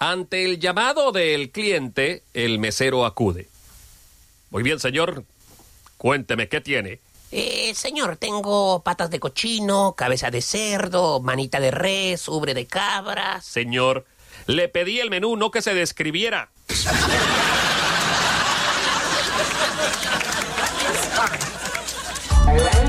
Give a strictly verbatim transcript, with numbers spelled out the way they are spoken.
Ante el llamado del cliente, el mesero acude. Muy bien, señor. Cuénteme, ¿qué tiene? Eh, señor, tengo patas de cochino, cabeza de cerdo, manita de res, ubre de cabra. Señor, le pedí el menú, no que se describiera.